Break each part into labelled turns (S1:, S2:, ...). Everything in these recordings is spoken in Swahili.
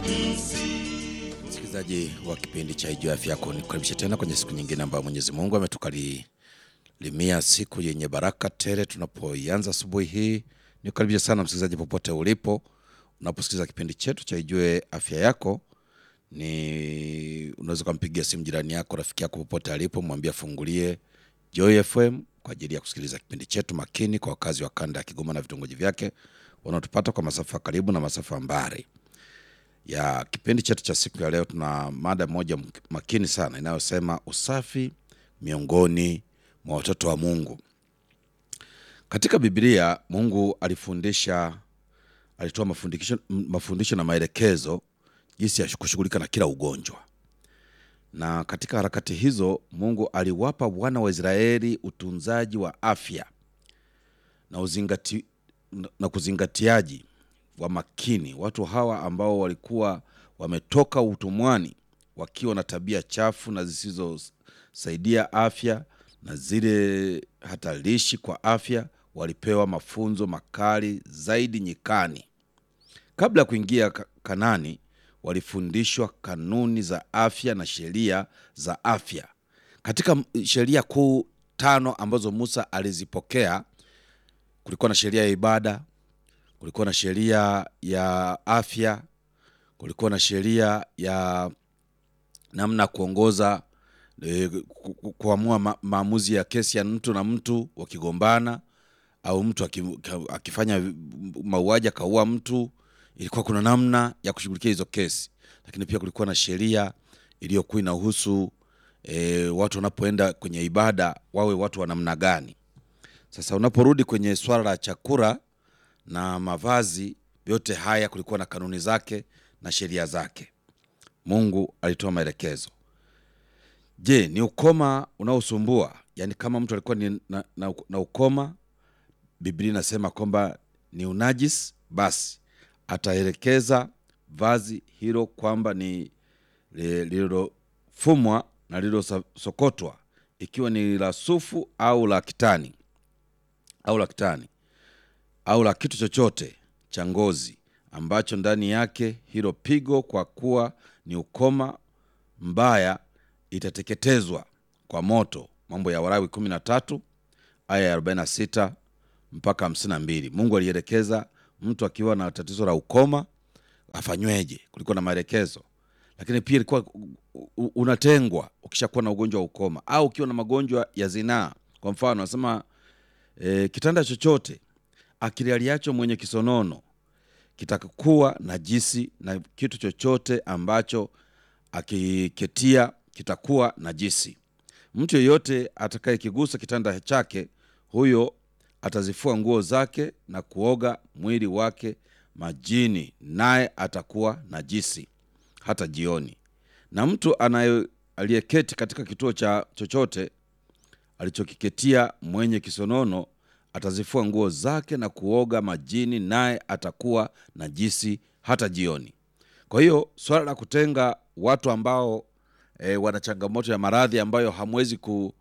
S1: Msikilizaji wa kipindi cha Ijue Afya Yako, nikukaribisha tena kwenye siku nyingine ambayo Mwenyezi Mungu ametukalimia, siku yenye baraka tele tunapoianza asubuhi hii. Nikukaribisha sana msikilizaji popote ulipo. Unaposikiliza kipindi chetu cha Ijue Afya Yako, unaweza kumpigia simu jirani yako, rafiki yako popote alipo, mwambie afungulie Joy FM kwa ajili ya kusikiliza kipindi chetu makini, kwa wakazi wa kanda ya Kigoma na vitongoji vyake wanaotupata kwa masafa karibu na masafa mbali. Ya kipindi chetu cha siku ya leo tuna mada moja makini sana inayosema usafi miongoni mwa watoto wa Mungu. Katika Biblia Mungu alitoa mafundisho na maelekezo jinsi ya kushughulika na kila ugonjwa. Na katika harakati hizo Mungu aliwapa wana wa Israeli utunzaji wa afya na kuzingatiaji wa makini. Watu hawa ambao walikuwa wametoka utumwani wakiwa na tabia chafu na zisizosaidia afya na zile hatarishi kwa afya, walipewa mafunzo makali zaidi nyikani. Kabla ya kuingia Kanani, walifundishwa kanuni za afya na sheria za afya. Katika sheria kuu 5 ambazo Musa alizipokea, kulikuwa na sheria ya ibada, kulikuwa na sheria ya afya, kulikuwa na sheria ya namna kuongoza kuamua maamuzi ya kesi ya mtu na mtu wakigombana, au mtu akifanya mauaji kaua mtu, ilikuwa kuna namna ya kushughulikia hizo kesi. Lakini pia kulikuwa na sheria iliyokuwa inahusu watu wanapoenda kwenye ibada wawe watu wa namna gani. Sasa unaporudi kwenye swala la chakula na mavazi, yote haya kulikuwa na kanuni zake na sheria zake. Mungu alitoa maelekezo. Je, ni ukoma unaosumbua? Yaani kama mtu alikuwa na ukoma, Biblia inasema kwamba ni unajis, basi ataelekeza vazi hilo kwamba ni lililofumwa na lililosokotwa, ikiwa ni la sufu au la kitani au la kitu chochote cha ngozi ambacho ndani yake hilo pigo, kwa kuwa ni ukoma mbaya, itateketezwa kwa moto. Mambo ya Walawi 13 aya ya 46 mpaka 52. Mungu alielekeza mtu akiwa na tatizo la ukoma afanyweje. Kulikuwa na maelekezo. Lakini pia ilikuwa unatengwa ukishakuwa na ugonjwa wa ukoma au ukiwa na magonjwa ya zinaa. Kwa mfano anasema kitanda chochote akilialiacho mwenye kisonono kitakuwa najisi, na kitu chochote ambacho akiketia kitakuwa najisi. Mtu yeyote atakayekigusa kitanda chake, huyo atazifua nguo zake na kuoga mwili wake majini, naye atakuwa najisi hata jioni. Na mtu aliyeketi katika kituo cha chochote alichokiketia mwenye kisonono atazifua nguo zake na kuoga majini, naye atakuwa najisi hata jioni. Kwa hiyo swala la kutenga watu ambao wana changamoto ya maradhi ambayo hamwezi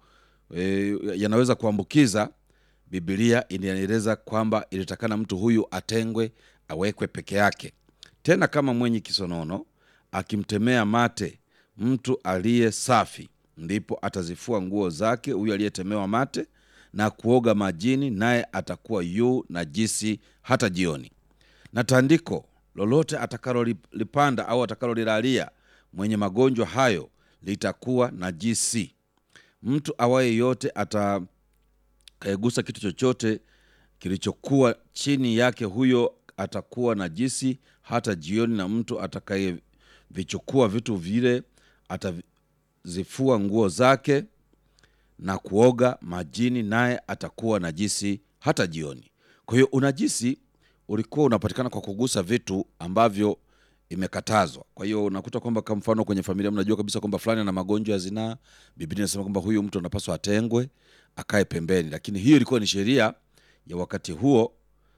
S1: yanaweza kuambukiza, Biblia inaeleza kwamba ilitakana mtu huyu atengwe, awekwe peke yake. Tena kama mwenye kisonono akimtemea mate mtu aliye safi, ndipo atazifua nguo zake huyu aliyetemewa mate na kuoga majini, naye atakuwa yu najisi hata jioni. Na tandiko lolote atakalolipanda au atakalolilalia mwenye magonjwa hayo litakuwa najisi. Mtu awaye yote atakayegusa kitu chochote kilichokuwa chini yake, huyo atakuwa najisi hata jioni. Na mtu atakayevichukua vitu vile atazifua nguo zake na kuoga majini, naye atakuwa najisi hata jioni. Kwa hiyo unajisi ulikuwa unapatikana kwa kugusa vitu ambavyo imekatazwa. Kwa hiyo unakuta kwamba kwa mfano kwenye familia mnajua kabisa kwamba fulani ana magonjwa ya zinaa, Biblia inasema kwamba huyu mtu anapaswa atengwe, akae pembeni. Lakini hiyo ilikuwa ni sheria ya wakati huo.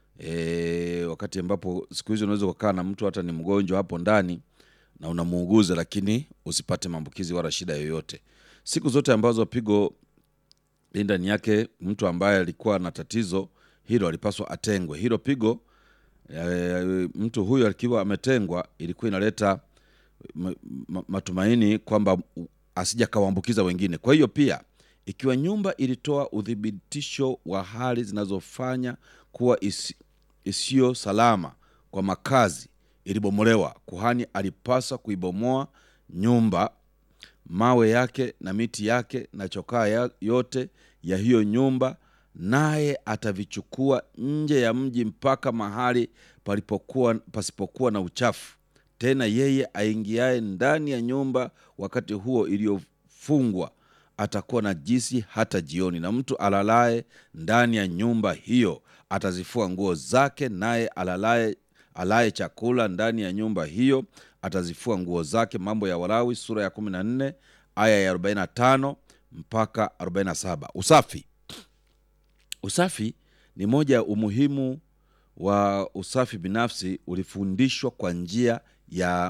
S1: Wakati ambapo siku hizo unaweza kukaa na mtu hata ni mgonjwa hapo ndani na unamuuguza, lakini usipate maambukizi wala shida yoyote. Siku zote ambazo pigo ndani yake mtu ambaye alikuwa na tatizo hilo alipaswa atengwe. Hilo pigo mtu huyo akiwa ametengwa, ilikuwa inaleta matumaini kwamba asija kawaambukiza wengine. Kwa hiyo pia, ikiwa nyumba ilitoa udhibitisho wa hali zinazofanya kuwa isiyo salama kwa makazi, ilibomolewa, kuhani alipaswa kuibomoa nyumba, mawe yake na miti yake na chokaa yote ya hiyo nyumba, naye atavichukua nje ya mji mpaka mahali pasipokuwa na uchafu. Tena yeye aingiaye ndani ya nyumba wakati huo iliyofungwa atakuwa najisi hata jioni, na mtu alalaye ndani ya nyumba hiyo atazifua nguo zake, naye alaye chakula ndani ya nyumba hiyo atazifua nguo zake. Mambo ya Walawi sura ya 14 aya ya 45 mpaka 47. Usafi ni moja ya umuhimu wa usafi binafsi ulifundishwa kwa njia ya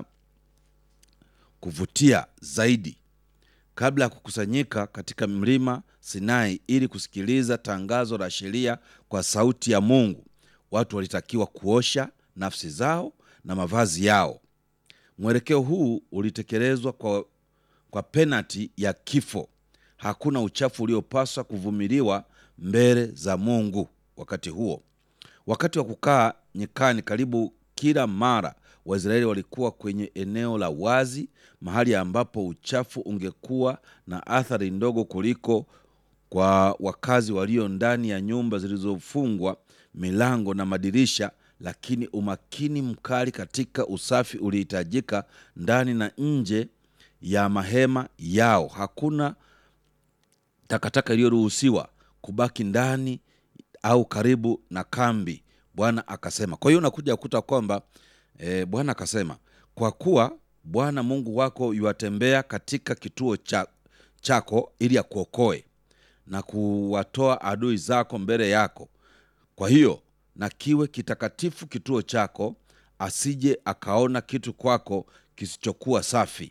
S1: kuvutia zaidi. Kabla ya kukusanyika katika mlima Sinai ili kusikiliza tangazo la sheria kwa sauti ya Mungu, watu walitakiwa kuosha nafsi zao na mavazi yao. Mwelekeo huu ulitekelezwa kwa penati ya kifo. Hakuna uchafu uliopaswa kuvumiliwa mbele za Mungu wakati huo. Wakati wa kukaa nyikani, karibu kila mara Waisraeli walikuwa kwenye eneo la wazi, mahali ambapo uchafu ungekuwa na athari ndogo kuliko kwa wakazi walio ndani ya nyumba zilizofungwa milango na madirisha. Lakini umakini mkali katika usafi ulihitajika ndani na nje ya mahema yao. Hakuna takataka iliyoruhusiwa kubaki ndani au karibu na kambi, Bwana akasema. Kwa hiyo unakuja kukuta kwamba Bwana akasema, kwa kuwa Bwana Mungu wako yuatembea katika kituo chako ili akuokoe na kuwatoa adui zako mbele yako. Kwa hiyo na kiwe kitakatifu kituo chako, asije akaona kitu kwako kisichokuwa safi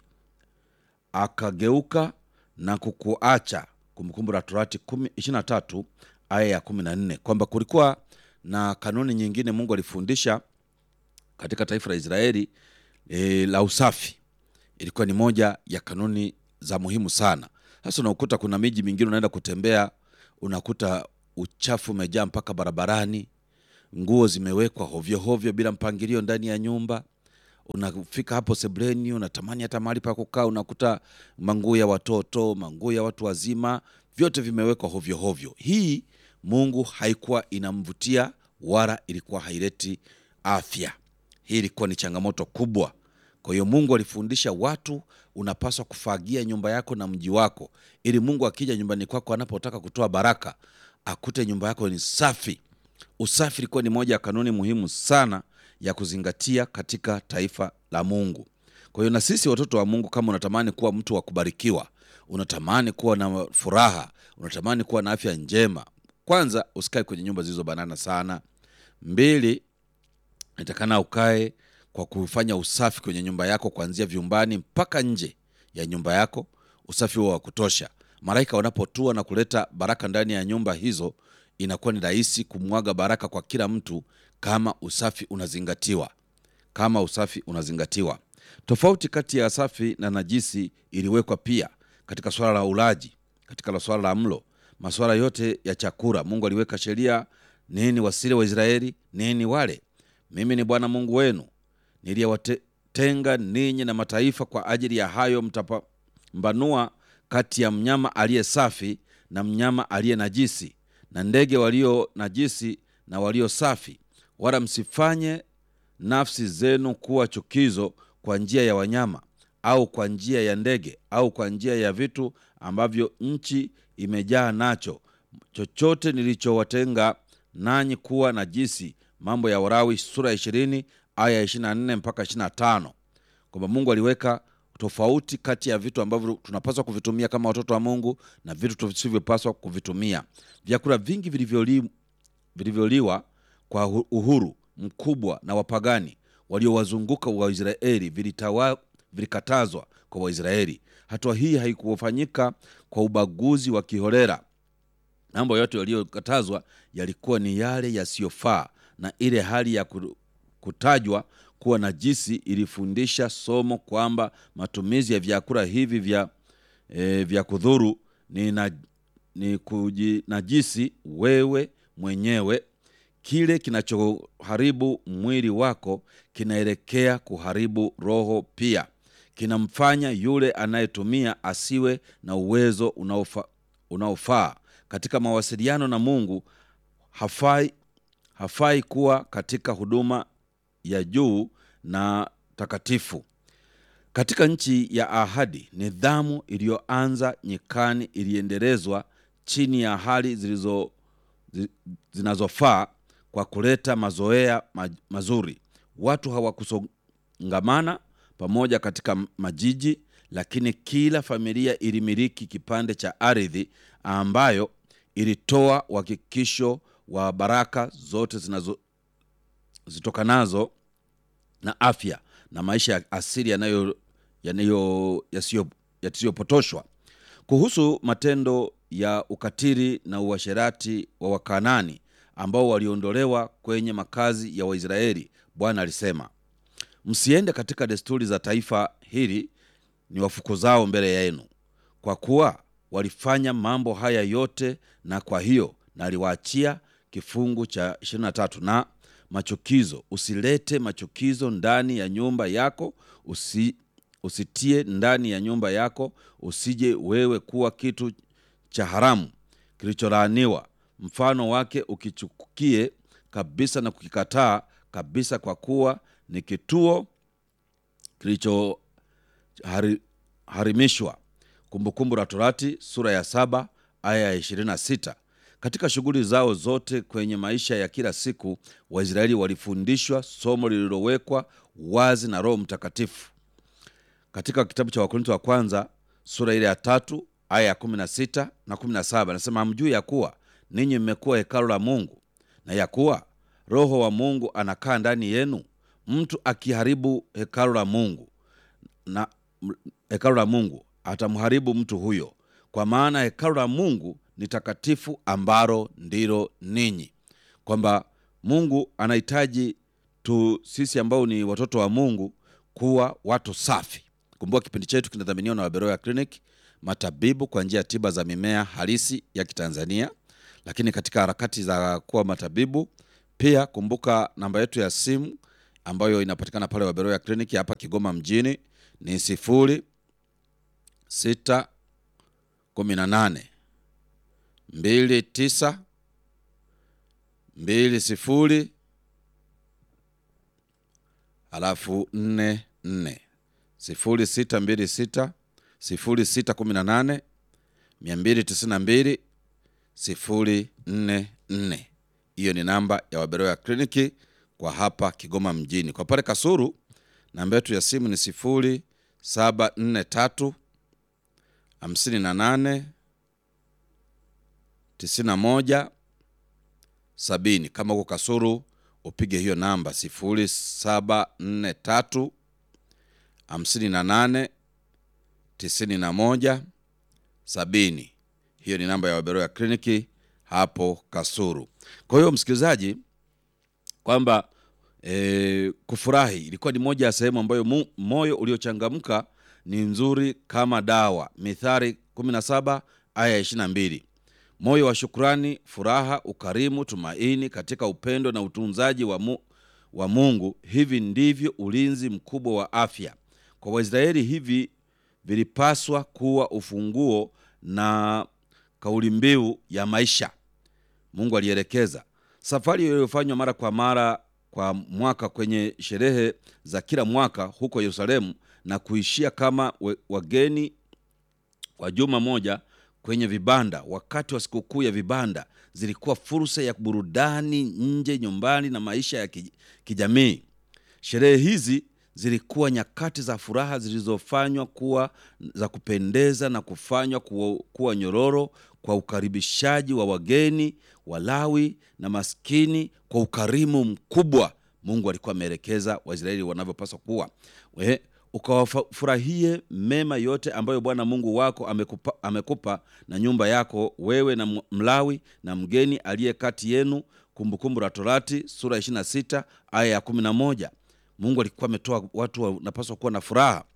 S1: akageuka na kukuacha. Kumbukumbu la Torati 23 aya ya 14. Kwamba kulikuwa na kanuni nyingine Mungu alifundisha katika taifa la Israeli la usafi. Ilikuwa ni moja ya kanuni za muhimu sana. Sasa unakuta kuna miji mingine unaenda kutembea, unakuta uchafu umejaa mpaka barabarani, nguo zimewekwa hovyo hovyo bila mpangilio ndani ya nyumba. Unafika hapo sebreni, unatamani hata mahali pa kukaa, unakuta manguo ya watoto, manguo ya watu wazima, vyote vimewekwa hovyo hovyo. Hii Mungu haikuwa inamvutia wala ilikuwa haileti afya. Hii ilikuwa ni changamoto kubwa. Kwa hiyo Mungu alifundisha watu, unapaswa kufagia nyumba yako na mji wako, ili Mungu akija nyumbani kwako anapotaka kutoa baraka, akute nyumba yako ni safi. Usafi ilikuwa ni moja ya kanuni muhimu sana ya kuzingatia katika taifa la Mungu. Kwa hiyo na sisi watoto wa Mungu, kama unatamani kuwa mtu wa kubarikiwa, unatamani kuwa na furaha, unatamani kuwa na afya njema, kwanza usikae kwenye nyumba zilizobanana sana. 2, nitakana ukae kwa kufanya usafi kwenye nyumba yako, kuanzia vyumbani mpaka nje ya nyumba yako. Usafi huo wa kutosha, malaika wanapotua na kuleta baraka ndani ya nyumba hizo, inakuwa ni rahisi kumwaga baraka kwa kila mtu kama usafi unazingatiwa. Tofauti kati ya safi na najisi iliwekwa pia katika swala la ulaji, katika swala la mlo, masuala yote ya chakula. Mungu aliweka sheria, nini wasile wa Israeli, nini wale. Mimi ni Bwana Mungu wenu niliyewatenga ninyi na mataifa. Kwa ajili ya hayo mtapambanua kati ya mnyama aliye safi na mnyama aliye najisi, na ndege walio najisi na walio safi. Wala msifanye nafsi zenu kuwa chukizo kwa njia ya wanyama, au kwa njia ya ndege, au kwa njia ya vitu ambavyo nchi imejaa nacho. Chochote nilichowatenga nanyi kuwa najisi. Mambo ya Walawi sura 20 aya 24 mpaka 25. Kwamba Mungu aliweka tofauti kati ya vitu ambavyo tunapaswa kuvitumia kama watoto wa Mungu na vitu tusivyopaswa kuvitumia. Vyakula vingi vilivyoliwa kwa uhuru mkubwa na wapagani waliowazunguka Waisraeli vilikatazwa kwa Waisraeli. Hatua hii haikufanyika kwa ubaguzi wa kiholela. Mambo yote yaliyokatazwa yalikuwa ni yale yasiyofaa na ile hali ya kutajwa kuwa najisi ilifundisha somo kwamba matumizi ya vyakula hivi vya kudhuru ni kujinajisi wewe mwenyewe. Kile kinachoharibu mwili wako kinaelekea kuharibu roho pia. Kinamfanya yule anayetumia asiwe na uwezo unaofaa katika mawasiliano na Mungu. Hafai kuwa katika huduma ya juu na takatifu. Katika nchi ya ahadi, nidhamu iliyoanza nyikani iliendelezwa chini ya hali zinazofaa kwa kuleta mazoea mazuri. Watu hawakusongamana pamoja katika majiji, lakini kila familia ilimiliki kipande cha ardhi ambayo ilitoa uhakikisho wa baraka zote zitokanazo na afya na maisha ya asili yasiyopotoshwa. Kuhusu matendo ya ukatili na uasherati wa Wakanaani ambao waliondolewa kwenye makazi ya Waisraeli, Bwana alisema, msiende katika desturi za taifa hili ni wafukuzao mbele yenu, kwa kuwa walifanya mambo haya yote, na kwa hiyo naliwaachia. Kifungu cha 23, na machukizo. Usilete machukizo ndani ya nyumba yako, usitie ndani ya nyumba yako, usije wewe kuwa kitu cha haramu kilicholaaniwa, mfano wake ukichukie kabisa na kukikataa kabisa, kwa kuwa ni kituo kilichoharimishwa. Kumbukumbu la Torati sura ya 7 aya ya 26. Katika shughuli zao zote kwenye maisha ya kila siku, Waisraeli walifundishwa somo lililowekwa wazi na Roho Mtakatifu. Katika kitabu cha Wakorintho wa kwanza sura ile ya 3 aya ya 16 na 17, nasema, hamjui ya kuwa ninyi mmekuwa hekalu la Mungu, na ya kuwa Roho wa Mungu anakaa ndani yenu? Mtu akiharibu hekalu la Mungu atamharibu mtu huyo, kwa maana hekalu la Mungu ni takatifu, ambalo ndilo ninyi. Kwamba Mungu anahitaji sisi ambao ni watoto wa Mungu kuwa watu safi. Kumbuka kipindi chetu kinadhaminiwa na Waberoya Clinic, matabibu kwa njia ya tiba za mimea halisi ya Kitanzania. Lakini katika harakati za kuwa matabibu pia, kumbuka namba yetu ya simu ambayo inapatikana pale Waberoya Clinic hapa Kigoma mjini ni 0618 29 20 alafu 44 0626 0618 292 044. Hiyo ni namba ya Waberoya Kliniki kwa hapa Kigoma mjini. Kwa pale Kasulu namba yetu ya simu ni 0743 58 91 70. Kama uko Kasulu upige hiyo namba 0743 58 91 70. Hiyo ni namba ya Waberoya Kliniki hapo Kasulu. Kwa hiyo msikilizaji, kwamba kufurahi ilikuwa ni moja ya sehemu ambayo moyo uliochangamka ni nzuri kama dawa. Mithali 17 aya 22. Moyo wa shukrani, furaha, ukarimu, tumaini katika upendo na utunzaji wa Mungu, hivi ndivyo ulinzi mkubwa wa afya. Kwa Waisraeli hivi vilipaswa kuwa ufunguo na kauli mbiu ya maisha. Mungu alielekeza safari iliyofanywa mara kwa mara kwa mwaka kwenye sherehe za kila mwaka huko Yerusalemu, na kuishia kama wageni kwa juma moja kwenye vibanda. Wakati wa sikukuu ya vibanda zilikuwa fursa ya burudani nje, nyumbani na maisha ya kijamii. Sherehe hizi zilikuwa nyakati za furaha zilizofanywa kuwa za kupendeza na kufanywa kuwa nyororo kwa ukaribishaji wa wageni, Walawi na maskini kwa ukarimu mkubwa. Mungu alikuwa ameelekeza Waisraeli wanavyopaswa kuwa. Ukawafurahie mema yote ambayo Bwana Mungu wako amekupa na nyumba yako, wewe na Mlawi na mgeni aliye kati yenu, Kumbukumbu la Torati sura 26 aya ya 11. Mungu alikuwa ametoa watu wanapaswa kuwa na furaha.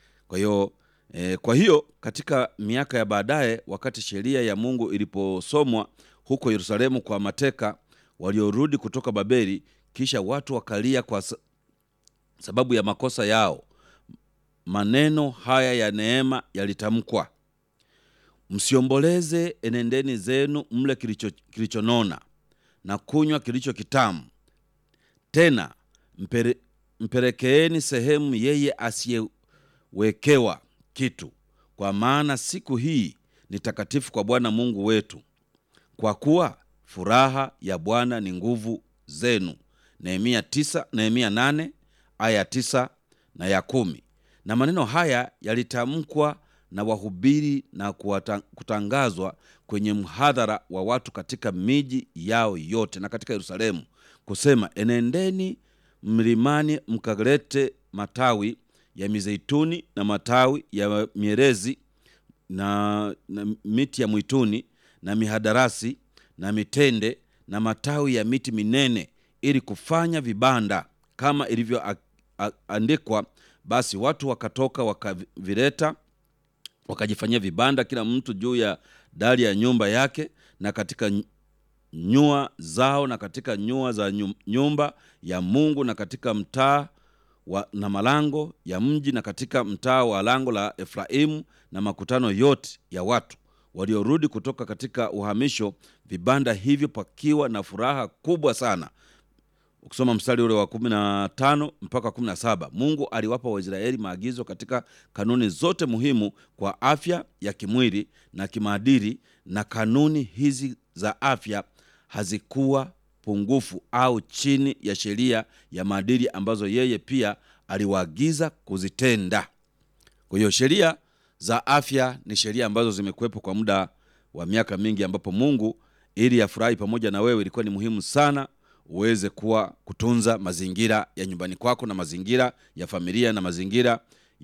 S1: Kwa hiyo katika miaka ya baadaye, wakati sheria ya Mungu iliposomwa huko Yerusalemu kwa mateka waliorudi kutoka Babeli, kisha watu wakalia kwa sababu ya makosa yao, maneno haya ya neema yalitamkwa: msiomboleze, enendeni zenu mle kilichonona na kunywa kilicho kitamu. Tena mpelekeeni sehemu yeye asiyewekewa kitu, kwa maana siku hii ni takatifu kwa Bwana Mungu wetu, kwa kuwa furaha ya Bwana ni nguvu zenu. Nehemia 8 aya 9 na ya 10. Na maneno haya yalitamkwa na wahubiri na kutangazwa kwenye mhadhara wa watu katika miji yao yote na katika Yerusalemu, kusema: enendeni mlimani mkalete matawi ya mizeituni na matawi ya mierezi na miti ya mwituni na mihadarasi na mitende na matawi ya miti minene, ili kufanya vibanda kama ilivyoandikwa. Basi watu wakatoka wakavileta, wakajifanyia vibanda, kila mtu juu ya dari ya nyumba yake, na katika nyua zao, na katika nyua za nyumba ya Mungu, na katika mtaa na malango ya mji, na katika mtaa wa lango la Efraimu, na makutano yote ya watu waliorudi kutoka katika uhamisho, vibanda hivyo pakiwa na furaha kubwa sana. Ukisoma mstari ule wa 15 mpaka 17, Mungu aliwapa Waisraeli maagizo katika kanuni zote muhimu kwa afya ya kimwili na kimaadili, na kanuni hizi za afya hazikuwa pungufu au chini ya sheria ya maadili ambazo yeye pia aliwaagiza kuzitenda. Kwa hiyo sheria za afya ni sheria ambazo zimekuwepo kwa muda wa miaka mingi, ambapo Mungu ili afurahi pamoja na wewe, ilikuwa ni muhimu sana uweze kutunza mazingira ya nyumbani kwako na mazingira ya familia na mazingira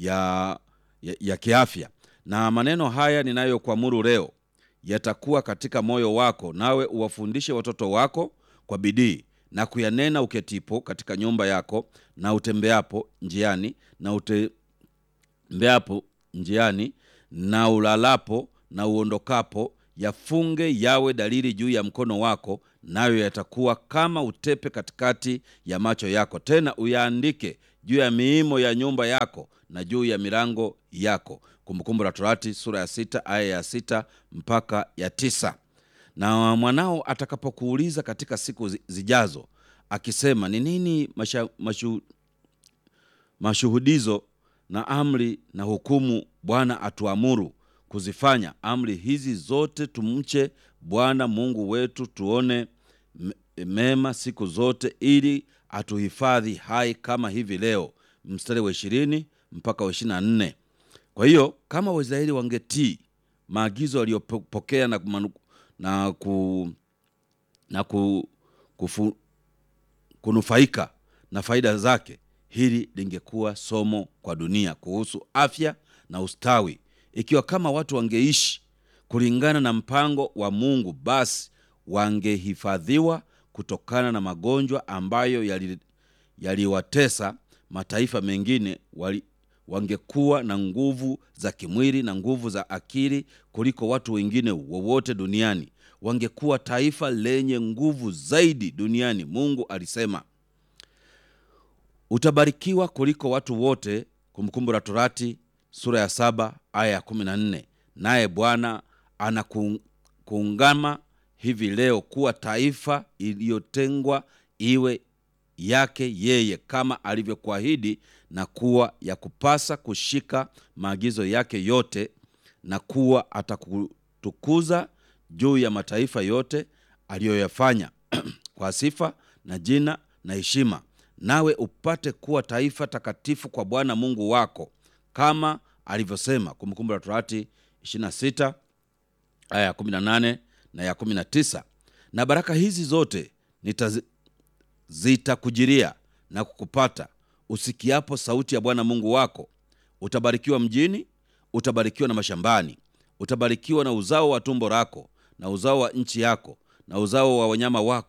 S1: ya kiafya. Na maneno haya ninayokuamuru leo yatakuwa katika moyo wako, nawe uwafundishe watoto wako kwa bidii, na kuyanena uketipo katika nyumba yako, na utembeapo njiani, na ulalapo na uondokapo. Yafunge yawe dalili juu ya mkono wako, nayo yatakuwa kama utepe katikati ya macho yako. Tena uyaandike juu ya miimo ya nyumba yako na juu ya milango yako. Kumbukumbu la Torati sura ya 6 aya ya 6 mpaka ya 9. Na mwanao atakapokuuliza katika siku zijazo akisema, ni nini mashuhudizo na amri na hukumu Bwana atuamuru kuzifanya? Amri hizi zote: tumche Bwana Mungu wetu, tuone mema siku zote, ili atuhifadhi hai kama hivi leo. Mstari wa 20 mpaka wa 24. Kwa hiyo kama Waisraeli wangetii maagizo waliyopokea kunufaika na faida zake, hili lingekuwa somo kwa dunia kuhusu afya na ustawi. Ikiwa kama watu wangeishi kulingana na mpango wa Mungu, basi wangehifadhiwa kutokana na magonjwa ambayo yaliwatesa mataifa mengine. Wangekuwa na nguvu za kimwili na nguvu za akili kuliko watu wengine wowote duniani. Wangekuwa taifa lenye nguvu zaidi duniani. Mungu alisema, utabarikiwa kuliko watu wote. Kumbukumbu la Torati sura ya 7 aya ya 14. Naye Bwana anakuungama hivi leo kuwa taifa iliyotengwa iwe yake yeye, kama alivyokuahidi, na kuwa ya kupasa kushika maagizo yake yote, na kuwa atakutukuza juu ya mataifa yote aliyoyafanya kwa sifa na jina na heshima, nawe upate kuwa taifa takatifu kwa Bwana Mungu wako, kama alivyosema. Kumbukumbu la Torati 26 aya ya 18 na ya 19. Na baraka hizi zote zitakujiria na kukupata usikiapo sauti ya Bwana Mungu wako. Utabarikiwa mjini, utabarikiwa na mashambani, utabarikiwa na uzao wa tumbo lako, na uzao wa nchi yako, na uzao wa wanyama wako,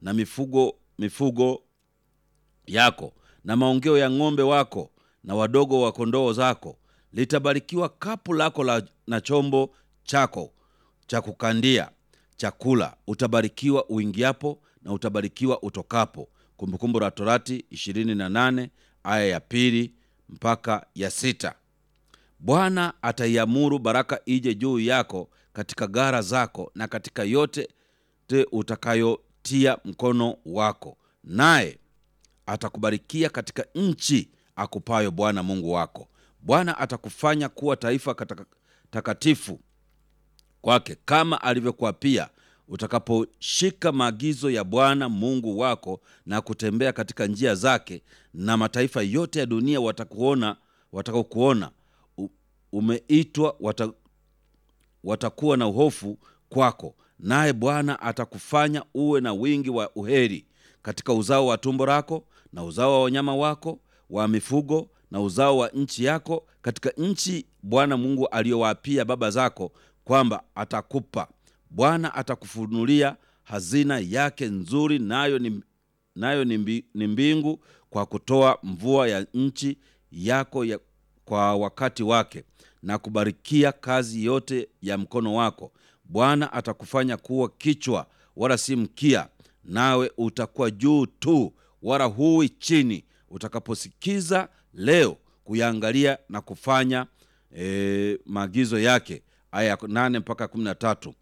S1: na mifugo yako na maongeo ya ng'ombe wako na wadogo wa kondoo zako. Litabarikiwa kapu lako na chombo chako cha kukandia chakula. Utabarikiwa uingiapo na utabarikiwa utokapo. Kumbukumbu la Torati 28 aya ya 2 mpaka ya 6. Bwana ataiamuru baraka ije juu yako katika gara zako na katika yote utakayotia mkono wako, naye atakubarikia katika nchi akupayo Bwana Mungu wako. Bwana atakufanya kuwa taifa takatifu kwake, kama alivyokuapia, utakaposhika maagizo ya Bwana Mungu wako na kutembea katika njia zake. Na mataifa yote ya dunia watakaokuona umeitwa watakuwa na hofu kwako. Naye Bwana atakufanya uwe na wingi wa uheri katika uzao wa tumbo lako na uzao wa wanyama wako wa mifugo na uzao wa nchi yako, katika nchi Bwana Mungu aliyowaapia baba zako kwamba atakupa. Bwana atakufunulia hazina yake nzuri, nayo ni mbingu, kwa kutoa mvua ya nchi yako kwa wakati wake, na kubarikia kazi yote ya mkono wako. Bwana atakufanya kuwa kichwa wala si mkia, nawe utakuwa juu tu wala hui chini, utakaposikiza leo kuyaangalia na kufanya maagizo yake. Aya 8 mpaka 13.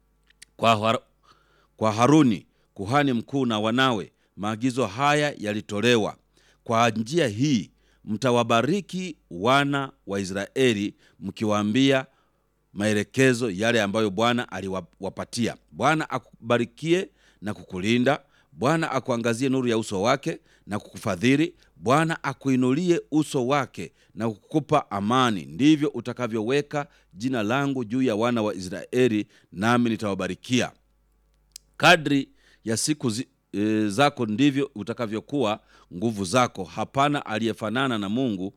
S1: Kwa Haruni kuhani mkuu na wanawe maagizo haya yalitolewa. Kwa njia hii mtawabariki wana wa Israeli, mkiwaambia maelekezo yale ambayo Bwana aliwapatia. Bwana akubarikie na kukulinda. Bwana akuangazie nuru ya uso wake na kukufadhili. Bwana akuinulie uso wake na kukupa amani. Ndivyo utakavyoweka jina langu juu ya wana wa Israeli, nami nitawabarikia. Kadri ya siku zako ndivyo utakavyokuwa nguvu zako. Hapana aliyefanana na Mungu.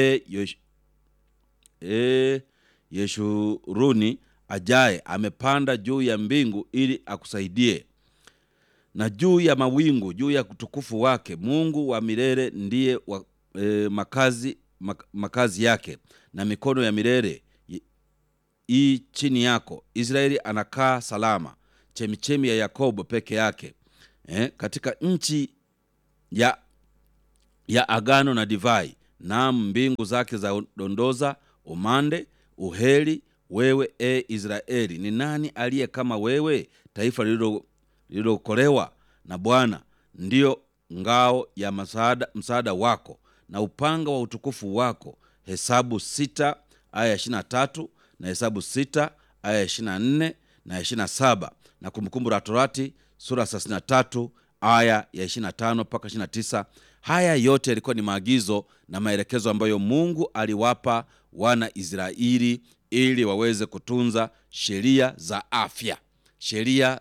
S1: Yeshuruni ajaye amepanda juu ya mbingu ili akusaidie, na juu ya mawingu, juu ya utukufu wake. Mungu wa milele ndiye makazi yake, na mikono ya milele chini yako. Israeli anakaa salama, chemichemi ya Yakobo peke yake, katika nchi ya agano na divai. Naam, mbingu zake za dondoza umande uheri. Wewe Israeli, ni nani aliye kama wewe? Taifa lililokolewa na Bwana, ndio ngao ya msaada wako na upanga wa utukufu wako. Hesabu 6 aya 23 na Hesabu 6 aya 24 na 27, na Kumbukumbu la Torati sura 33 aya ya 25 mpaka 29. Haya yote yalikuwa ni maagizo na maelekezo ambayo Mungu aliwapa wana Israeli ili waweze kutunza sheria za afya, sheria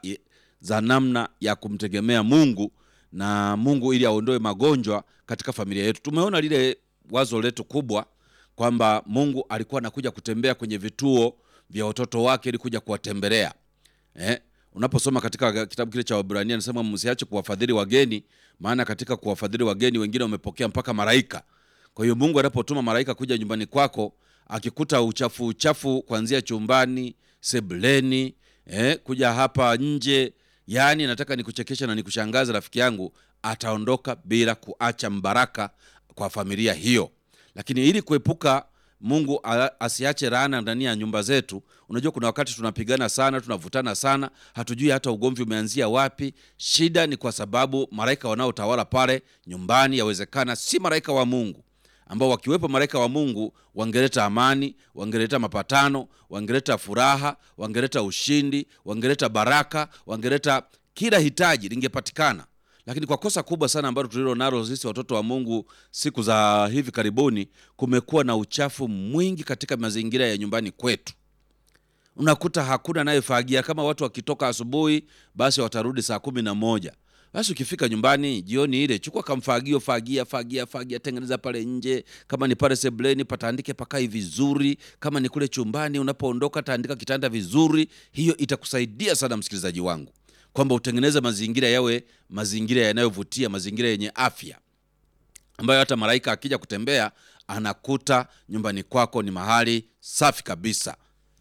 S1: za namna ya kumtegemea Mungu, na Mungu ili aondoe magonjwa katika familia yetu. Tumeona lile wazo letu kubwa kwamba Mungu alikuwa anakuja kutembea kwenye vituo vya watoto wake ili kuja kuwatembelea. Unaposoma katika kitabu kile cha Waebrania anasema msiache kuwafadhili wageni, maana katika kuwafadhili wageni wengine wamepokea mpaka malaika. Kwa hiyo Mungu anapotuma malaika kuja nyumbani kwako, akikuta uchafu kuanzia chumbani, sebuleni, kuja hapa nje, yani nataka nikuchekesha na nikushangaza rafiki yangu, ataondoka bila kuacha mbaraka kwa familia hiyo. Lakini ili kuepuka Mungu asiache laana ndani ya nyumba zetu, unajua kuna wakati tunapigana sana, tunavutana sana, hatujui hata ugomvi umeanzia wapi. Shida ni kwa sababu malaika wanaotawala pale nyumbani yawezekana si malaika wa Mungu, ambao wakiwepo malaika wa Mungu wangeleta amani, wangeleta mapatano, wangeleta furaha, wangeleta ushindi, wangeleta baraka, wangeleta kila hitaji lingepatikana. Lakini kwa kosa kubwa sana ambalo tulilo nalo sisi watoto wa Mungu siku za hivi karibuni, kumekuwa na uchafu mwingi katika mazingira ya nyumbani kwetu. Unakuta hakuna anayefagia. Kama watu wakitoka asubuhi, basi watarudi saa 11. Basi ukifika nyumbani jioni ile, chukua kamfagio, fagia, tengeneza pale nje. Kama ni pale sebuleni, patandike pakai vizuri. Kama ni kule chumbani unapoondoka, taandika kitanda vizuri. Hiyo itakusaidia sana msikilizaji wangu. kwamba utengeneze mazingira yawe mazingira yanayovutia, mazingira yenye afya, ambayo hata malaika akija kutembea anakuta nyumbani kwako ni mahali safi kabisa.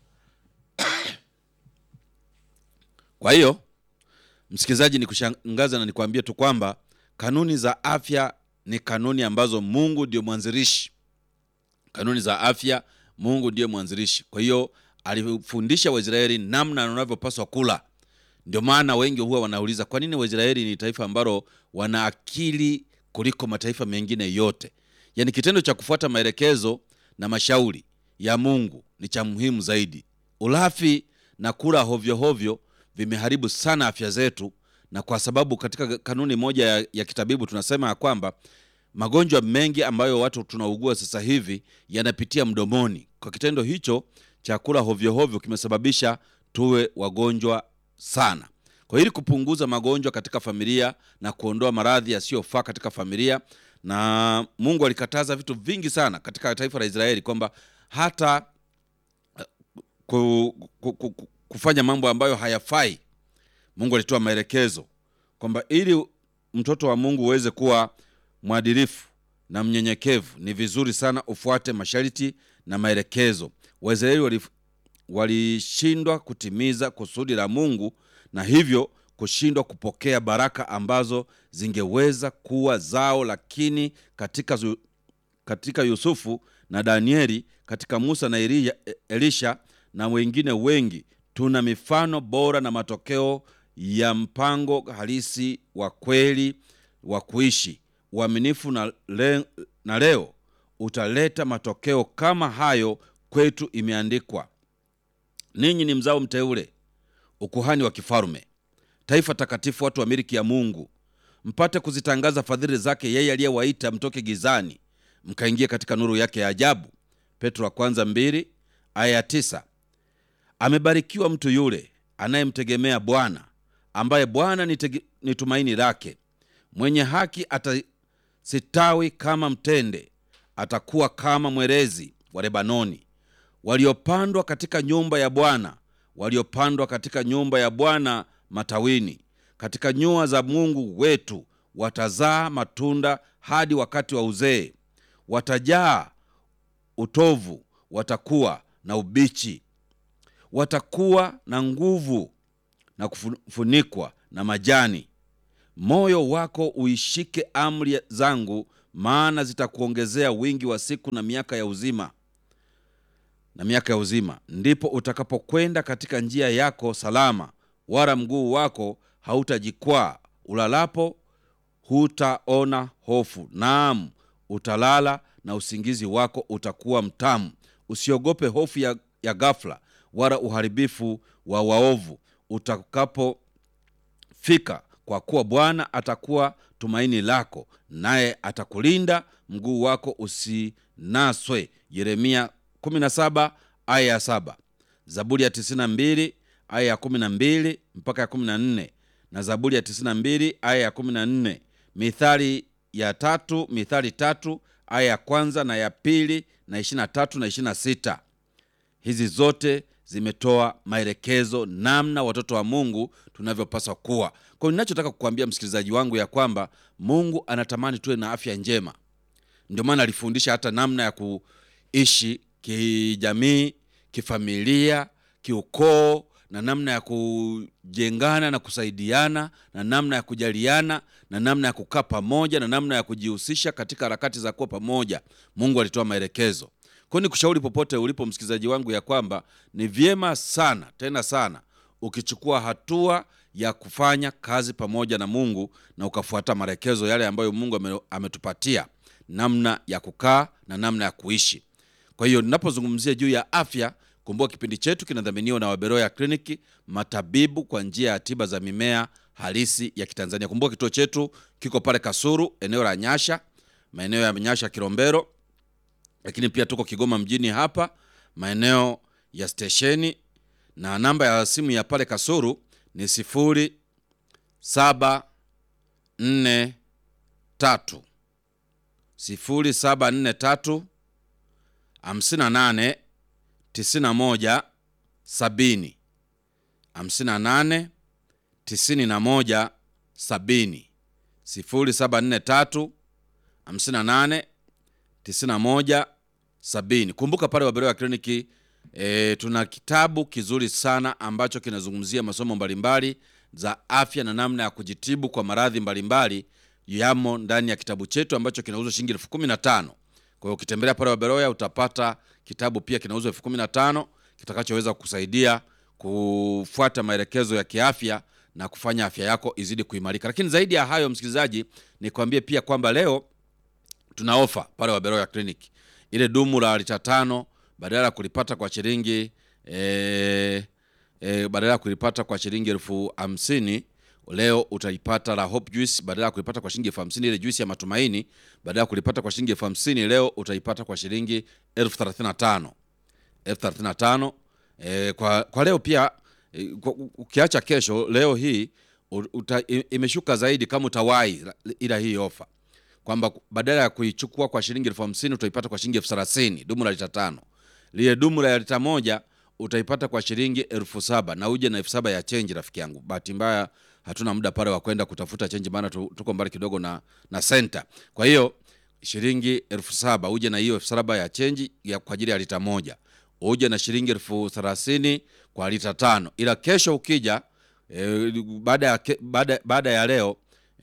S1: Kwa hiyo msikilizaji, nikushangaza na nikwambie tu kwamba kanuni za afya ni kanuni ambazo Mungu ndio mwanzilishi. Kanuni za afya Mungu ndiye mwanzilishi. Kwa hiyo alifundisha Waisraeli namna wanavyopaswa kula. Ndio maana wengi huwa wanauliza kwa nini Waisraeli ni taifa ambalo wana akili kuliko mataifa mengine yote. Yaani kitendo cha kufuata maelekezo na mashauri ya Mungu ni cha muhimu zaidi. Ulafi na kula hovyo hovyo vimeharibu sana afya zetu, na kwa sababu katika kanuni moja ya kitabibu tunasema ya kwamba magonjwa mengi ambayo watu tunaugua sasa hivi yanapitia mdomoni. Kwa kitendo hicho cha kula hovyo hovyo kimesababisha tuwe wagonjwa sana. Kwa ili kupunguza magonjwa katika familia na kuondoa maradhi yasiyofaa katika familia, na Mungu alikataza vitu vingi sana katika taifa la Israeli, kwamba hata kufanya mambo ambayo hayafai. Mungu alitoa maelekezo kwamba ili mtoto wa Mungu uweze kuwa mwadilifu na mnyenyekevu, ni vizuri sana ufuate masharti na maelekezo. Waisraeli walishindwa kutimiza kusudi la Mungu, na hivyo kushindwa kupokea baraka ambazo zingeweza kuwa zao. Lakini katika Yusufu na Danieli, katika Musa na Elisha na wengine wengi, tuna mifano bora na matokeo ya mpango halisi wa kweli wa kuishi uaminifu, na leo utaleta matokeo kama hayo kwetu. Imeandikwa, ninyi ni mzao mteule, ukuhani wa kifalme, taifa takatifu, watu wa miliki ya Mungu, mpate kuzitangaza fadhili zake yeye aliyewaita mtoke gizani mkaingie katika nuru yake ya ajabu. Petro wa kwanza 2:9. Amebarikiwa mtu yule anayemtegemea Bwana, ambaye Bwana ni tumaini lake. Mwenye haki atasitawi kama mtende, atakuwa kama mwerezi wa Lebanoni. Waliopandwa katika nyumba ya Bwana, waliopandwa katika nyumba ya Bwana matawini, katika nyua za Mungu wetu, watazaa matunda hadi wakati wa uzee. Watajaa utovu, watakuwa na ubichi, watakuwa na nguvu na kufunikwa na majani. Moyo wako uishike amri zangu, maana zitakuongezea wingi wa siku na miaka ya uzima. Ndipo utakapokwenda katika njia yako salama, wala mguu wako hautajikwaa. Ulalapo hutaona hofu, naam, utalala na usingizi wako utakuwa mtamu. Usiogope hofu ya ghafla, wala uharibifu wa waovu utakapofika, kwa kuwa Bwana atakuwa tumaini lako, naye atakulinda, mguu wako usinaswe. Yeremia 17:7. Zaburi ya 92:12 mpaka 14, na Zaburi ya 92:14. Mithali 3:1 na ya 2 na 23 na 26. Hizi zote zimetoa maelekezo namna watoto wa Mungu tunavyopaswa kuwa. Kwa hiyo ninachotaka kukuambia msikilizaji wangu ya kwamba Mungu anatamani tuwe na afya njema. Ndio maana alifundisha hata namna ya kuishi kijamii, kifamilia, kiukoo, na namna ya kujengana na kusaidiana, na namna ya kujaliana, na namna ya kukaa pamoja, na namna ya kujihusisha katika harakati za kuwa pamoja. Mungu alitoa maelekezo. Kwa hiyo nikushauri popote ulipo msikilizaji wangu ya kwamba ni vyema sana, tena sana, ukichukua hatua ya kufanya kazi pamoja na Mungu na ukafuata maelekezo yale ambayo Mungu ametupatia, namna ya kukaa na namna ya kuishi. Kwa hiyo ninapozungumzia juu ya afya, kumbuka kipindi chetu kinadhaminiwa na Waberoya Clinic, matabibu kwa njia ya tiba za mimea halisi ya Kitanzania. Kumbuka kituo chetu kiko pale Kasuru, eneo la Nyasha, maeneo ya Nyasha Kilombero, lakini pia tuko Kigoma mjini hapa, maeneo ya stesheni, na namba ya simu ya pale Kasuru ni 0743 0743 58 91 70 58 70. 0743 58 91 70. Kumbuka pale Waberoya Kliniki tuna kitabu kizuri sana ambacho kinazungumzia masomo mbalimbali za afya na namna ya kujitibu kwa maradhi mbalimbali. Yamo ndani ya kitabu chetu ambacho kinauzwa shilingi 15,000. Kwa hiyo ukitembelea pale Waberoya utapata kitabu pia kinauzwa 15,000 kitakachoweza kukusaidia kufuata maelekezo ya kiafya na kufanya afya yako izidi kuimarika. Lakini zaidi ya hayo, msikilizaji, nikwambie pia kwamba leo tuna ofa pale Waberoya Clinic. Ile dumu la lita 5 badala ya kulipata kwa shilingi badala ya kulipata kwa shilingi 50,000, leo utaipata la Hope Juice badala ya kulipata kwa shilingi 50,000. Ile juice ya matumaini badala ya kulipata kwa shilingi 50,000, leo utaipata kwa shilingi 35,000. 35,000 kwa leo pia. Ukiacha kesho, leo hii imeshuka zaidi kama utawahi ila hii ofa, kwamba badala ya kuichukua kwa shilingi 50,000 utaipata kwa shilingi 30,000 dumu la lita 5. Lile dumu la lita 1 utaipata kwa shilingi 7,000 na uje na 7,000 ya change. Rafiki yangu, bahati mbaya hatuna muda pale wa kwenda kutafuta change, maana tuko mbali kidogo na center. Kwa hiyo shilingi 7,000 uje na hiyo 7,000 ya change kwa ajili ya lita 1. Uje na shilingi 30,000 kwa lita 5. Ila kesho ukija baada ya leo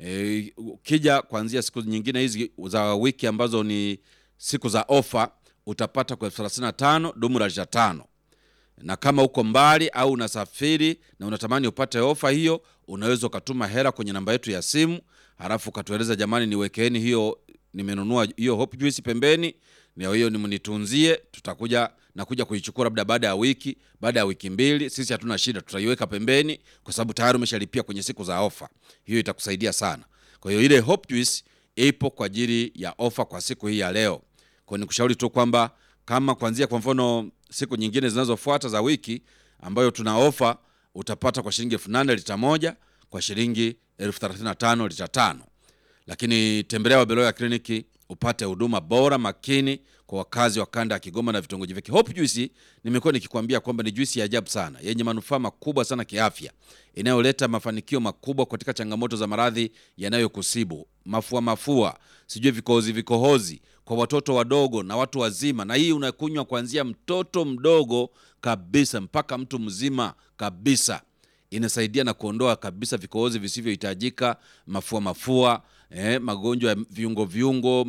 S1: ukija kuanzia siku nyingine hizi za wiki ambazo ni siku za ofa, utapata kwa 35,000 dumu la lita 5. Na kama uko mbali au unasafiri na unatamani upate ofa hiyo, unaweza ukatuma hela kwenye namba yetu ya simu, halafu ukatueleza, jamani, niwekeeni hiyo, nimenunua hiyo Hope Juice pembeni, na hiyo nimunitunzie, nakuja kuichukua labda baada ya wiki 2. Sisi hatuna shida, tutaiweka pembeni kwa sababu tayari umeshalipia kwenye siku za ofa. Hiyo itakusaidia sana. Kwa hiyo ile Hope Juice ipo kwa ajili ya ofa kwa siku hii ya leo. Kwa nikushauri tu kwamba kama kuanzia kwa mfano siku nyingine zinazofuata za wiki ambayo tuna ofa, utapata kwa shilingi 8,000 lita 1, kwa shilingi 35,000 lita 5. Lakini tembelea Waberoya Kliniki upate huduma bora makini kwa wakazi wa kanda ya Kigoma na vitongoji vyake. Hope Juice nimekuwa nikikwambia kwamba ni juisi ya ajabu sana, yenye manufaa makubwa sana kiafya, inayoleta mafanikio makubwa katika changamoto za maradhi yanayokusibu, mafua, sijui vikohozi kwa watoto wadogo na watu wazima. Na hii unakunywa kuanzia mtoto mdogo kabisa mpaka mtu mzima kabisa. Inasaidia na kuondoa kabisa vikohozi visivyohitajika, mafua, magonjwa ya viungo,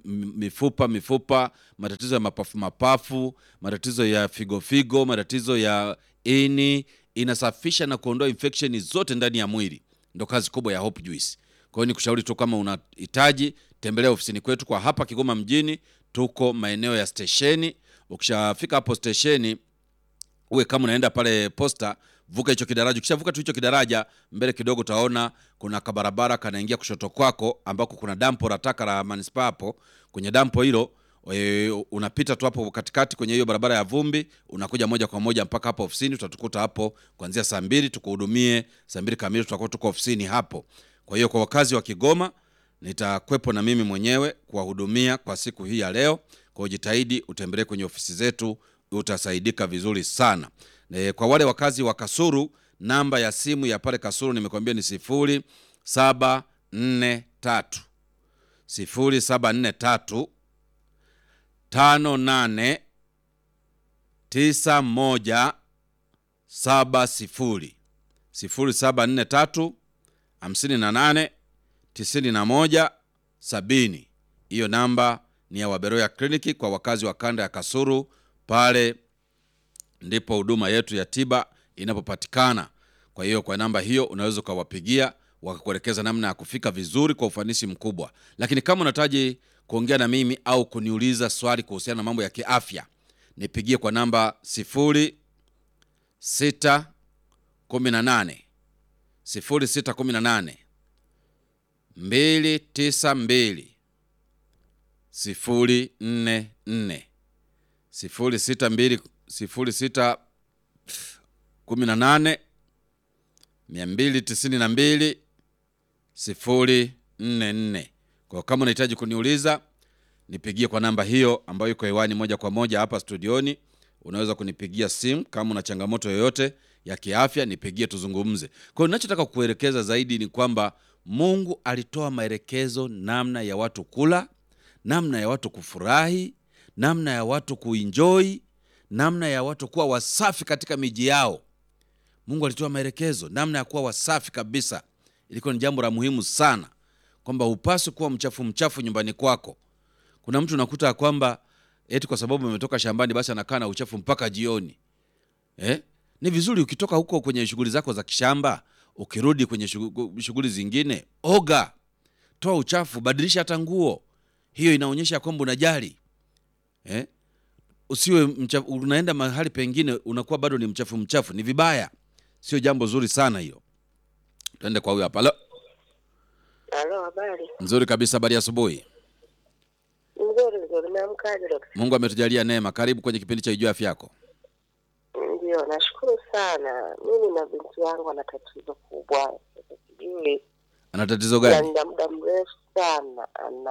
S1: mifupa, matatizo ya mapafu, matatizo ya figo, matatizo ya ini. Inasafisha na kuondoa infection zote ndani ya mwili. Ndio kazi kubwa ya Hope Juice. Kwa hiyo nikushauri tu, kama unahitaji, tembelea ofisini kwetu kwa hapa Kigoma mjini. Tuko maeneo ya stesheni. Ukishafika hapo stesheni, uwe kama unaenda pale posta, vuka hicho kidaraja. Ukishavuka tu hicho kidaraja, mbele kidogo utaona kuna kabarabara kanaingia kushoto kwako, ambako kuna dampo la taka la manispaa. Hapo kwenye dampo hilo unapita tu hapo katikati kwenye hiyo barabara ya vumbi, unakuja moja kwa moja mpaka hapo ofisini. Utatukuta hapo kuanzia saa 2 tukuhudumie. Saa 2 kamili tutakuwa tuko ofisini hapo. Kwa hiyo kwa wakazi wa Kigoma, nitakwepo na mimi mwenyewe kuwahudumia kwa siku hii ya leo. Kwa hiyo jitahidi utembelee kwenye ofisi zetu, utasaidika vizuri sana. Kwa wale wakazi wa Kasulu, namba ya simu ya pale Kasulu nimekwambia ni 0743 58 9170. 0743 58 91 70. Hiyo namba ni ya Waberoya Kliniki kwa wakazi wa kanda ya Kasulu. Pale ndipo huduma yetu ya tiba inapopatikana. Kwa hiyo kwa namba hiyo unaweza kuwapigia wakakuelekeza namna ya kufika vizuri kwa ufanisi mkubwa. Lakini kama unahitaji kuongea na mimi au kuniuliza swali kuhusiana na mambo ya kiafya, nipigie kwa namba 0618 292 044 0618 292 044. Kwa kama unahitaji kuniuliza, nipigie kwa namba hiyo ambayo iko hewani moja kwa moja hapa studioni. unaweza kunipigia simu kama una changamoto yoyote ya kiafya, nipigie tuzungumze. Kwa hiyo ninachotaka kukuelekeza zaidi ni kwamba Mungu alitoa maelekezo namna ya watu kula, namna ya watu kufurahi, namna ya watu kuenjoy, namna ya watu kuwa wasafi katika miji yao. Mungu alitoa maelekezo namna ya kuwa wasafi kabisa. Ilikuwa ni jambo la muhimu sana kwamba hupaswi kuwa mchafu nyumbani kwako. Kuna mtu unakuta kwamba eti kwa sababu ametoka shambani basi anakaa na uchafu mpaka jioni. Ni vizuri ukitoka huko kwenye shughuli zako za kishamba, ukirudi kwenye shughuli zingine, oga, toa uchafu, badilisha hata nguo. Hiyo inaonyesha kwamba unajali. Usiwe unaenda mahali pengine unakuwa bado ni mchafu. Ni vibaya. Sio jambo zuri sana hiyo. Twende kwa huyo hapa.
S2: Halo, habari?
S1: Nzuri kabisa, habari ya asubuhi.
S2: Nzuri, naamkaje daktari?
S1: Mungu ametujalia neema. Karibu kwenye kipindi cha Ijue Afya Yako.
S2: Ndio, nashukuru sana. Mimi na binti yangu ana tatizo kubwa. Sijui
S1: ana tatizo gani?
S2: Ana muda mrefu sana.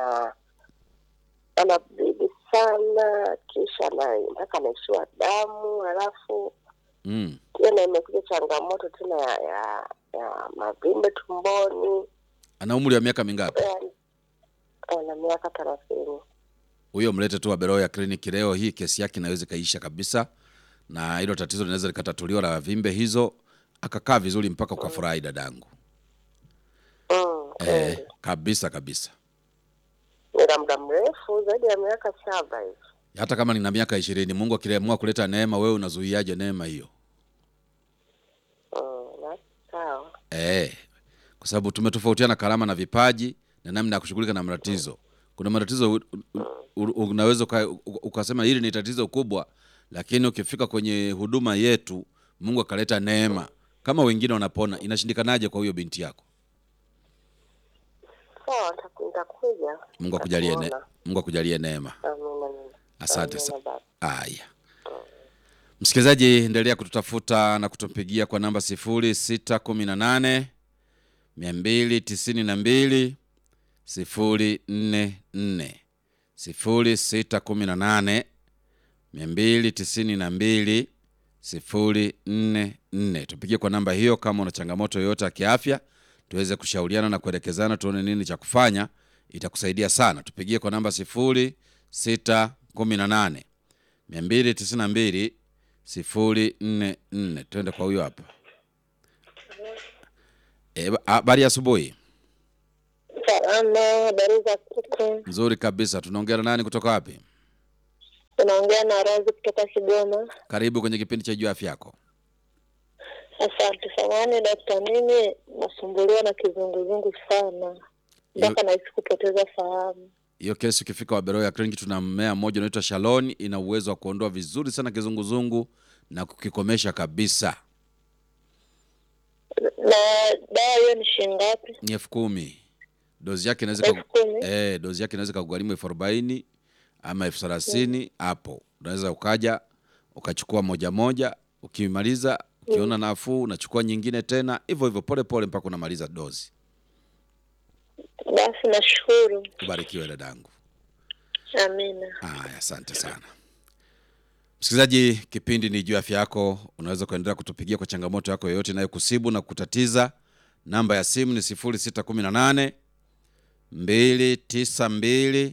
S2: Ana bibi sana, kisha mpaka anaishiwa damu, halafu tena imekuja changamoto tena ya mavimbe tumboni.
S1: Ana umri wa miaka mingapi?
S2: Ana miaka 30.
S1: Huyo mlete tu Beroya Clinic leo hii, kesi yake inaweza kaisha kabisa. Na hilo tatizo linaweza likatatuliwa la vimbe hizo, akakaa vizuri mpaka ukafurahi dadangu. Kabisa.
S2: Nina muda mrefu zaidi ya miaka 7 hivi.
S1: Hata kama nina miaka 20, Mungu akiamua kuleta neema, wewe unazuiaje neema hiyo?
S2: Sawa.
S1: Kwa sababu tumetofautiana karama na vipaji na namna ya kushughulika na matatizo. Kuna matatizo unaweza ukasema hili ni tatizo kubwa, lakini ukifika kwenye huduma yetu Mungu akaleta neema, kama wengine wanapona, inashindikanaje kwa huyo binti yako?
S2: Sawa, nitakuja.
S1: Mungu akujalie neema.
S2: Amina.
S1: Asante sana. Haya. Msikilizaji, endelea kututafuta na kutupigia kwa namba 0618 292 044 0618 292 044. Tupigie kwa namba hiyo kama una changamoto yoyote ya kiafya, tuweze kushauriana na kuelekezana tuone nini cha kufanya. Itakusaidia sana. Tupigie kwa namba 0618 292 044. Twende kwa huyo hapa. Habari ya asubuhi.
S2: Salama, habari za kuku.
S1: Nzuri kabisa. Tunaongea na nani kutoka wapi?
S2: Tunaongea na Rozi kutoka Kigoma.
S1: Karibu kwenye kipindi cha Ijue Afya Yako.
S2: Asante sana daktari, mimi nasumbuliwa na kizunguzungu sana. Mpaka nahisi kupoteza fahamu.
S1: Hiyo kesi ukifika Beroya Clinic tuna mmea mmoja unaitwa Shalon, ina uwezo wa kuondoa vizuri sana kizunguzungu na kukikomesha kabisa.
S2: Na dawa hiyo ni shilingi ngapi?
S1: Ni 10,000. Dozi yake inaweza kugharimu 40,000 ama 30,000 hapo. Unaweza ukaja ukachukua moja, ukimaliza ukiona nafuu unachukua nyingine tena, hivyo pole mpaka unamaliza dozi.
S2: Basi nashukuru.
S1: Ubarikiwe dadangu.
S2: Amina.
S1: Asante sana. Msikilizaji, kipindi ni Ijue Afya Yako. Unaweza kuendelea kutupigia kwa changamoto yako yoyote inayokusibu na kutatiza. Namba ya simu ni 0618 292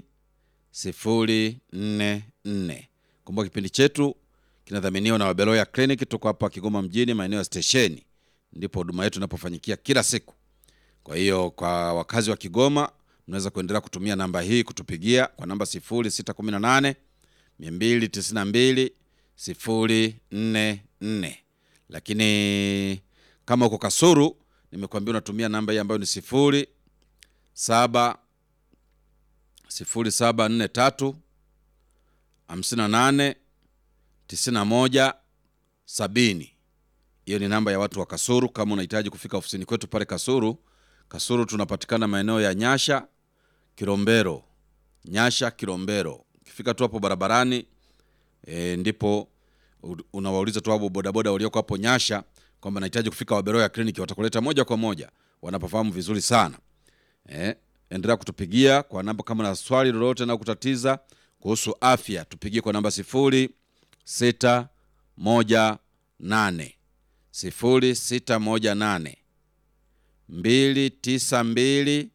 S1: 044. Kumbuka kipindi chetu kinadhaminiwa na Beroya Clinic. Tuko hapa Kigoma mjini, maeneo ya stesheni, ndipo huduma yetu inapofanyikia kila siku. Kwa hiyo kwa wakazi wa Kigoma unaweza kuendelea kutumia namba hii kutupigia kwa namba 0618 292 044. Lakini kama uko Kasuru, nimekuambia unatumia namba hii ambayo ni 0743 58 91 70. Hiyo ni namba ya watu wa Kasuru. Kama unahitaji kufika ofisini kwetu pale Kasuru tunapatikana maeneo ya Nyasha Kilombero. Ukifika tu hapo barabarani ndipo unawauliza tu hapo bodaboda walioko hapo Nyasha kwamba nahitaji kufika Beroya Clinic, watakuleta moja kwa moja, wanapofahamu vizuri sana. Endelea kutupigia kwa namba kama na swali lolote na kutatiza kuhusu afya, tupigie kwa namba 0618 0618 292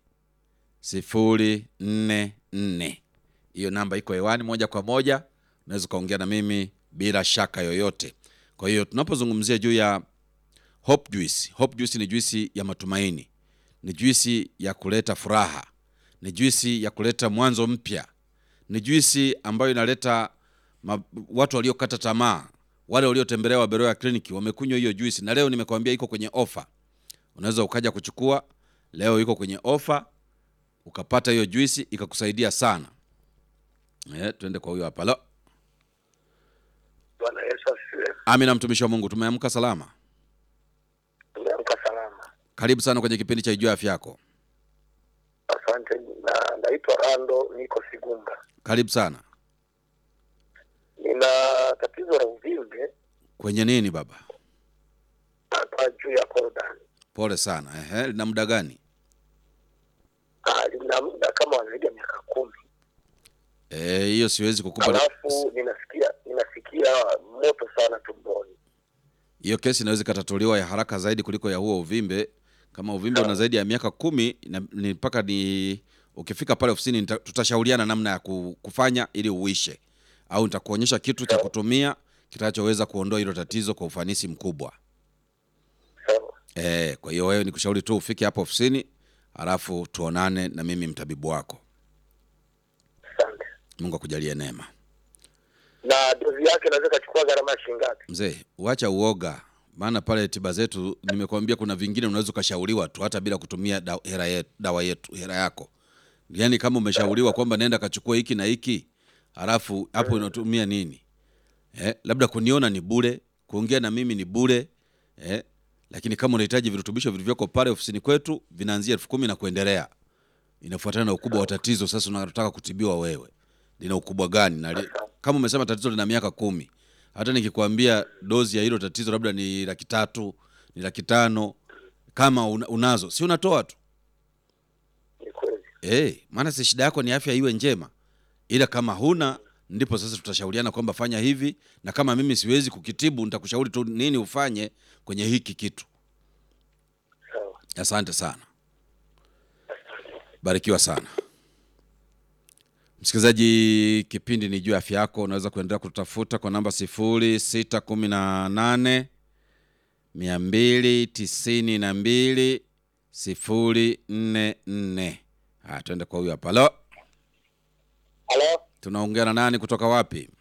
S1: 044. Hiyo namba iko hewani moja kwa moja, unaweza kaongea na mimi bila shaka yoyote. Kwa hiyo tunapozungumzia juu ya Hope Juice, Hope Juice ni juisi ya matumaini, ni juisi ya kuleta furaha, ni juisi ya kuleta mwanzo mpya, ni juisi ambayo inaleta watu waliokata tamaa, wale waliotembelea Beroya Clinic wamekunywa hiyo juisi, na leo nimekwambia iko kwenye ofa. Unaweza ukaja kuchukua leo, iko kwenye ofa, ukapata hiyo juisi ikakusaidia sana. Tuende kwa huyo hapa.
S3: Bwana Yesu asifiwe.
S1: Amina, mtumishi wa Mungu, tumeamka salama.
S3: Tumeamka salama.
S1: Karibu sana kwenye kipindi cha Ijue Afya Yako.
S3: Asante. Naitwa Rando, niko Sigumba.
S1: Karibu sana.
S3: Nina tatizo la uvimbe.
S1: Kwenye nini baba?
S3: Hapa juu ya korodani.
S1: Pole sana. Lina muda gani?
S3: Lina muda kama zaidi ya miaka 10.
S1: Hiyo siwezi kukupa.
S3: Alafu ninasikia moto sana tumboni.
S1: Hiyo kesi inaweza katatuliwa ya haraka zaidi kuliko ya huo uvimbe. Kama uvimbe una zaidi ya miaka 10, ni mpaka ukifika pale ofisini tutashauriana namna ya kufanya ili uishe, au nitakuonyesha kitu cha kutumia kitachoweza kuondoa hilo tatizo kwa ufanisi mkubwa. Kwa hiyo wewe nikushauri tu ufike hapo ofisini, alafu tuonane na mimi mtabibu wako.
S3: Asante.
S1: Mungu akujalie neema.
S3: Na dozi yake inaweza kuchukua gharama shilingi ngapi?
S1: Mzee, uacha uoga. Maana pale tiba zetu nimekwambia kuna vingine unaweza kushauriwa tu hata bila kutumia dawa yetu, hela yako. Yaani kama umeshauriwa kwamba nenda kachukua hiki na hiki, alafu hapo unatumia nini? Labda kuniona ni bure, kuongea na mimi ni bure. Lakini kama unahitaji virutubisho vilivyoko pale ofisini kwetu vinaanzia 10,000 na kuendelea. Inafuatana na ukubwa wa tatizo. Sasa unataka kutibiwa wewe, lina ukubwa gani? Na kama umesema tatizo lina miaka 10, hata nikikwambia dozi ya hilo tatizo labda ni 300,000, ni 500,000, kama unazo si unatoa tu.
S3: Ni kweli.
S1: Maana si shida yako ni afya iwe njema. Ila kama huna, ndipo sasa tutashauriana kwamba fanya hivi, na kama mimi siwezi kukitibu nitakushauri tu nini ufanye kwenye hiki kitu.
S3: Sawa.
S1: Asante sana. Barikiwa sana. Msikilizaji, kipindi ni Ijue Afya Yako. Unaweza kuendelea kutafuta kwa namba 0618 292 044. Tuende kwa huyu hapa. Halo.
S3: Halo.
S1: Tunaongea na nani kutoka wapi?